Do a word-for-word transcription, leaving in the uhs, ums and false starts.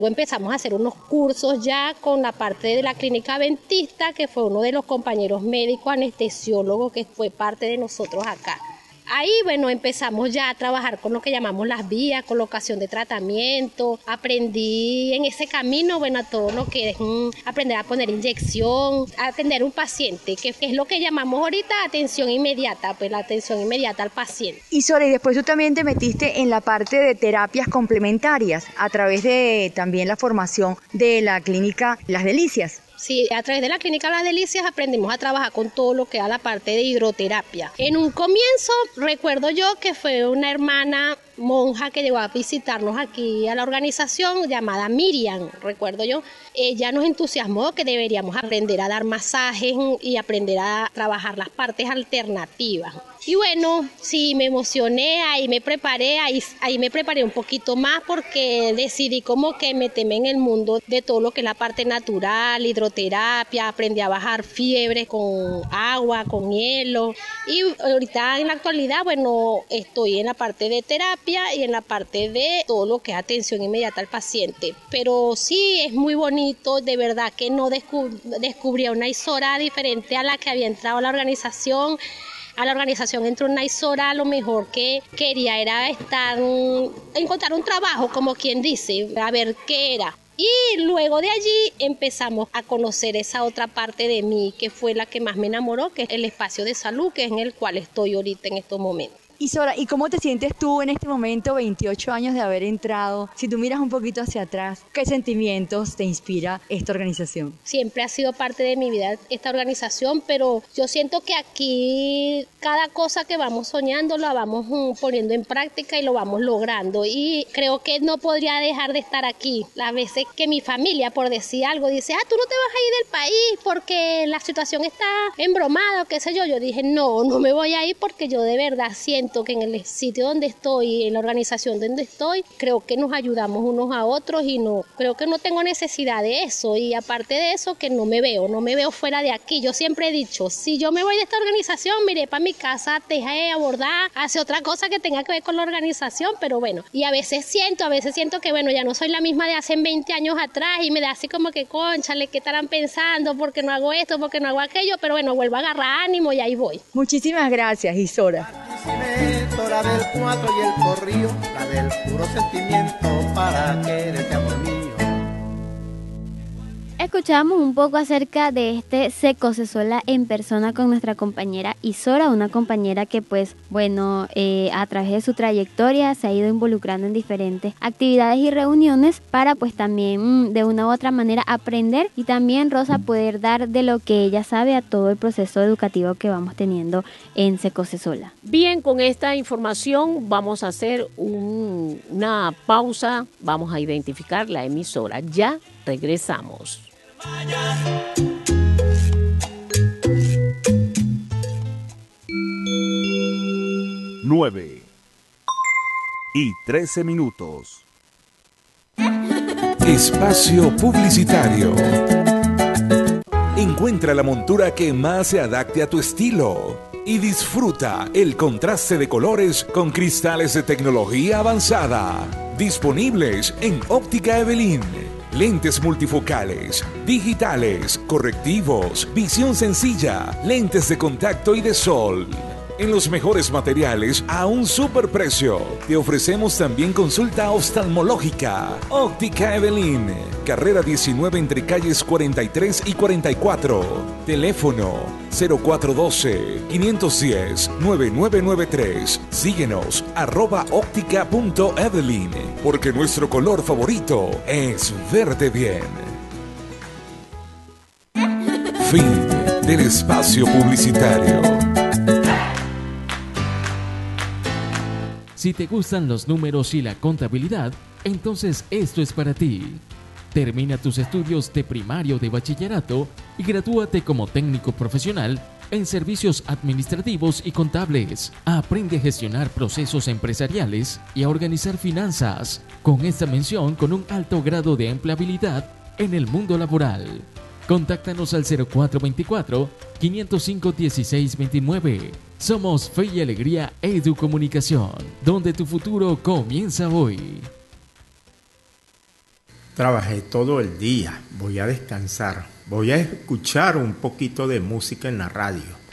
Empezamos a hacer unos cursos ya con la parte de la clínica adventista, que fue uno de los compañeros médicos anestesiólogos que fue parte de nosotros acá. Ahí, bueno, empezamos ya a trabajar con lo que llamamos las vías, colocación de tratamiento. Aprendí en ese camino, bueno, a todo lo que es mm, aprender a poner inyección, a atender a un paciente, que es lo que llamamos ahorita atención inmediata, pues la atención inmediata al paciente. Y Sora, y después tú también te metiste en la parte de terapias complementarias a través de también la formación de la clínica Las Delicias. Sí, a través de la clínica Las Delicias aprendimos a trabajar con todo lo que era la parte de hidroterapia. En un comienzo recuerdo yo que fue una hermana monja que llegó a visitarnos aquí a la organización llamada Miriam, recuerdo yo. Ella nos entusiasmó que deberíamos aprender a dar masajes y aprender a trabajar las partes alternativas. Y bueno, sí, me emocioné, ahí me preparé, ahí, ahí me preparé un poquito más porque decidí como que meterme en el mundo de todo lo que es la parte natural, hidroterapia, aprendí a bajar fiebre con agua, con hielo. Y ahorita en la actualidad, bueno, estoy en la parte de terapia y en la parte de todo lo que es atención inmediata al paciente. Pero sí, es muy bonito, de verdad que no descub- descubrí una Isora diferente a la que había entrado a la organización. A la organización entró una Isora, lo mejor que quería era estar, encontrar un trabajo, como quien dice, a ver qué era. Y luego de allí empezamos a conocer esa otra parte de mí, que fue la que más me enamoró, que es el espacio de salud, que es en el cual estoy ahorita en estos momentos. Y Sora, ¿y cómo te sientes tú en este momento, veintiocho años de haber entrado? Si tú miras un poquito hacia atrás, ¿qué sentimientos te inspira esta organización? Siempre ha sido parte de mi vida esta organización, pero yo siento que aquí cada cosa que vamos soñando la vamos um, poniendo en práctica y lo vamos logrando. Y creo que no podría dejar de estar aquí. Las veces que mi familia, por decir algo, dice, ah, tú no te vas a ir del país porque la situación está embromada o qué sé yo. Yo dije, no, no me voy a ir porque yo de verdad siento que en el sitio donde estoy, en la organización donde estoy, creo que nos ayudamos unos a otros y no, creo que no tengo necesidad de eso. Y aparte de eso, que no me veo, no me veo fuera de aquí. Yo siempre he dicho, si yo me voy de esta organización, me iré para mi casa, tejer, abordar, hacer otra cosa que tenga que ver con la organización, pero bueno, y a veces siento, a veces siento que bueno, ya no soy la misma de hace veinte años atrás y me da así como que, cónchale, ¿qué estarán pensando? ¿Por qué no hago esto? ¿Por qué no hago aquello? Pero bueno, vuelvo a agarrar ánimo y ahí voy. Muchísimas gracias, Isora. La del cuatro y el corrío, la del puro sentimiento para quererte, amor mío. Escuchamos un poco acerca de este Se Cose Sola en persona con nuestra compañera Isora, una compañera que pues bueno, eh, a través de su trayectoria se ha ido involucrando en diferentes actividades y reuniones para pues también de una u otra manera aprender y también Rosa poder dar de lo que ella sabe a todo el proceso educativo que vamos teniendo en Se Cose Sola. Bien, con esta información vamos a hacer un, una pausa, vamos a identificar la emisora, ya regresamos. Nueve y trece minutos. Espacio publicitario. Encuentra la montura que más se adapte a tu estilo y disfruta el contraste de colores con cristales de tecnología avanzada. Disponibles en Óptica Evelyn. Lentes multifocales, digitales, correctivos, visión sencilla, lentes de contacto y de sol. En los mejores materiales a un superprecio. Te ofrecemos también consulta oftalmológica. Óptica Evelyn. Carrera diecinueve entre calles cuarenta y tres y cuarenta y cuatro. Teléfono cero cuatro uno dos, cinco uno cero, nueve nueve nueve tres. Síguenos arroba óptica punto evelyn. Porque nuestro color favorito es verde bien. Fin del espacio publicitario. Si te gustan los números y la contabilidad, entonces esto es para ti. Termina tus estudios de primario de bachillerato y gradúate como técnico profesional en servicios administrativos y contables. Aprende a gestionar procesos empresariales y a organizar finanzas, con esta mención con un alto grado de empleabilidad en el mundo laboral. Contáctanos al cero cuatro veinticuatro, quinientos cinco, dieciséis veintinueve. Somos Fe y Alegría Educomunicación, donde tu futuro comienza hoy. Trabajé todo el día, voy a descansar, voy a escuchar un poquito de música en la radio.